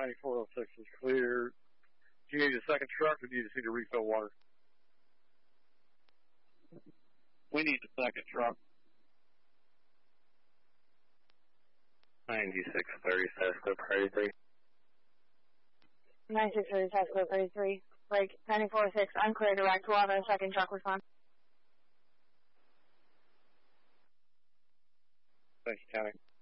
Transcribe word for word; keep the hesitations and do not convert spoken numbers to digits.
ninety-four oh six is clear. Do you need a second truck or do you just need to refill water? We need a second truck. ninety-six thirty, Sasco thirty-three. ninety-six thirty, Sasco thirty-three. Break ninety-four oh six, I'm clear direct. We'll have a second truck respond. Thank you, County.